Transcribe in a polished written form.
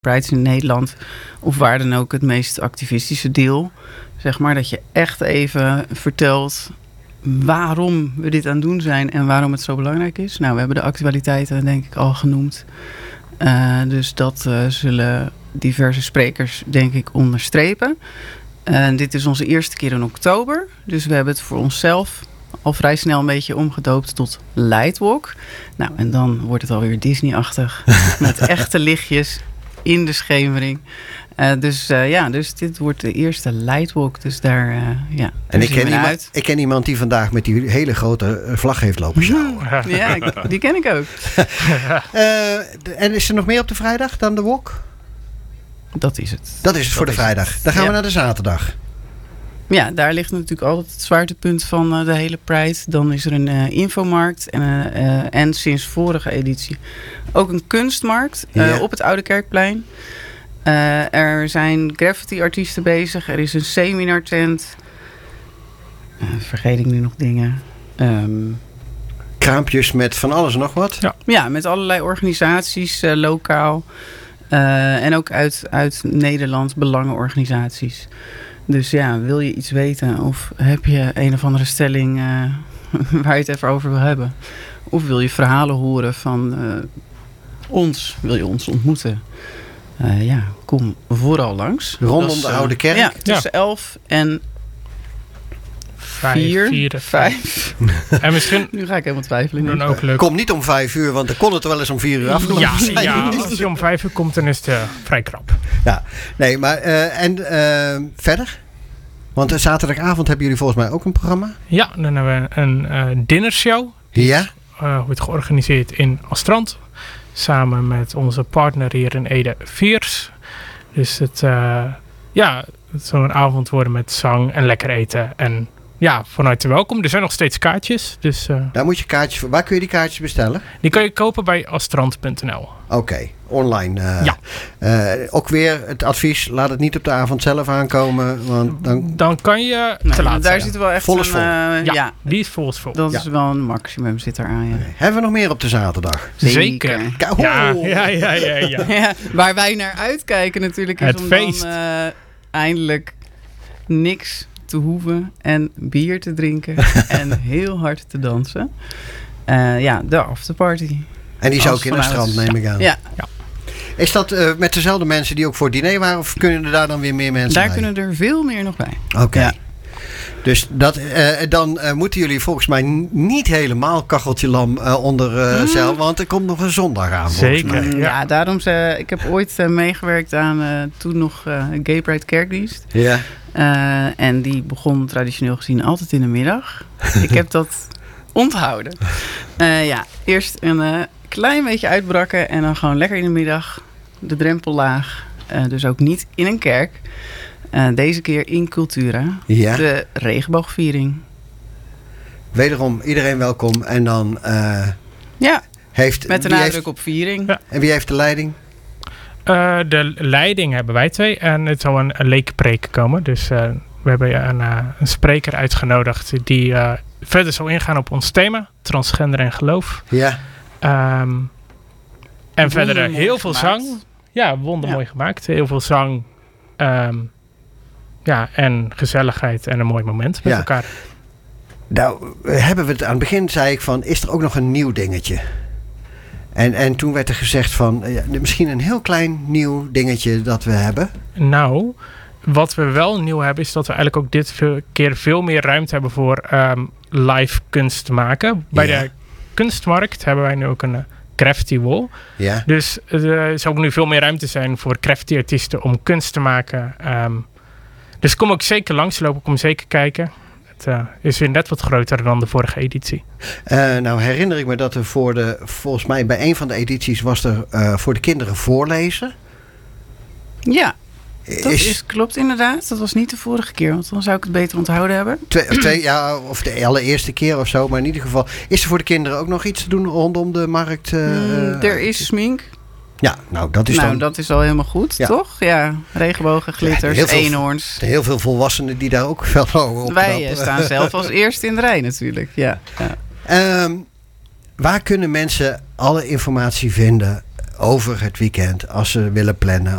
Prides in Nederland of waar dan ook het meest activistische deel. Zeg maar dat je echt even vertelt waarom we dit aan het doen zijn en waarom het zo belangrijk is. Nou, we hebben de actualiteiten denk ik al genoemd. Dus dat zullen diverse sprekers denk ik onderstrepen. Dit is onze eerste keer in oktober. Dus we hebben het voor onszelf al vrij snel een beetje omgedoopt tot Lightwalk. Nou, en dan wordt het alweer Disney-achtig. Met echte lichtjes in de schemering. Dus dit wordt de eerste Lightwalk. Dus daar en ik ken iemand die vandaag met die hele grote vlag heeft lopen sjouwen. Ja, die ken ik ook. En is er nog meer op de vrijdag dan de walk? Dat is het. Dat is het voor de vrijdag. Dan gaan we naar de zaterdag. Ja, daar ligt natuurlijk altijd het zwaartepunt van de hele Pride. Dan is er een infomarkt en sinds vorige editie ook een kunstmarkt op het Oude Kerkplein. Er zijn graffiti-artiesten bezig. Er is een seminartent. Vergeet ik nu nog dingen? Kraampjes met van alles en nog wat? Ja, met allerlei organisaties, lokaal. En ook uit Nederland belangenorganisaties. Dus ja, wil je iets weten of heb je een of andere stelling waar je het even over wil hebben? Of wil je verhalen horen van ons? Wil je ons ontmoeten? Kom vooral langs. Rondom de Oude Kerk? Ja, tussen 11 en 5. En misschien... Nu ga ik helemaal twijfelen. Dan ook leuk. Kom niet om 5 uur, want dan kon het wel eens om 4 uur afgelopen zijn. Ja, als je om 5 uur komt, dan is het vrij krap. Ja, nee, maar verder? Want zaterdagavond hebben jullie volgens mij ook een programma? Ja, dan hebben we een dinnershow. Ja? Wordt georganiseerd in Astrand. Samen met onze partner hier in Ede, Viers. Dus het zal een avond worden met zang en lekker eten. En ja, van harte welkom. Er zijn nog steeds kaartjes. Dus, daar moet je kaartjes voor. Waar kun je die kaartjes bestellen? Die kan je kopen bij astrand.nl. Oké, online. Ook weer het advies, laat het niet op de avond zelf aankomen. Want dan kan je te laat daar zijn. zit wel echt vol is vol. Die is vol. Dat is wel een maximum zit eraan. Ja. Hebben we nog meer op de zaterdag? Zeker. Ja, waar wij naar uitkijken natuurlijk is het om feest. Dan eindelijk niks te hoeven en bier te drinken en heel hard te dansen. De afterparty. En die is ook in het strand, neem ik aan. Ja. Is dat met dezelfde mensen die ook voor het diner waren? Of kunnen er daar dan weer meer mensen bij? Daar kunnen er veel meer nog bij. Oké. Ja. Dus dan moeten jullie volgens mij niet helemaal kacheltje lam onder zeil. Want er komt nog een zondag aan. Zeker. Ja, daarom ik heb ooit meegewerkt aan toen nog Gay Pride Kerkdienst. Ja. En die begon traditioneel gezien altijd in de middag. Ik heb dat onthouden. Eerst een klein beetje uitbrakken en dan gewoon lekker in de middag. De drempel laag. Dus ook niet in een kerk. Deze keer in Cultura. Ja. De regenboogviering. Wederom iedereen welkom. En dan met een nadruk op viering. Ja. En wie heeft de leiding? De leiding hebben wij 2. En het zal een leekpreek komen. Dus we hebben een spreker uitgenodigd die verder zal ingaan op ons thema. Transgender en geloof. Ja. En verder heel veel zang. Ja, wondermooi gemaakt. Heel veel zang. En gezelligheid en een mooi moment met elkaar. Nou, hebben we het aan het begin, zei ik van, is er ook nog een nieuw dingetje? En toen werd er gezegd van, misschien een heel klein nieuw dingetje dat we hebben. Nou, wat we wel nieuw hebben, is dat we eigenlijk ook dit keer veel meer ruimte hebben voor live kunst te maken. Bij de kunstmarkt hebben wij nu ook een graffiti wall. Ja. Dus er zal ook nu veel meer ruimte zijn voor graffiti artiesten om kunst te maken. Dus kom ook zeker langslopen, kom zeker kijken. Het is weer net wat groter dan de vorige editie. Nou herinner ik me dat er volgens mij bij een van de edities was er voor de kinderen voorlezen. Ja, dat klopt inderdaad. Dat was niet de vorige keer, want dan zou ik het beter onthouden hebben. Of de allereerste keer of zo. Maar in ieder geval, is er voor de kinderen ook nog iets te doen rondom de markt? Er is smink. Ja, dat is al helemaal goed, toch? Ja, regenbogen, glitters, eenhoorns. Heel veel volwassenen die daar ook wel op Wij staan zelf als eerste in de rij natuurlijk, ja. Waar kunnen mensen alle informatie vinden over het weekend, als ze willen plannen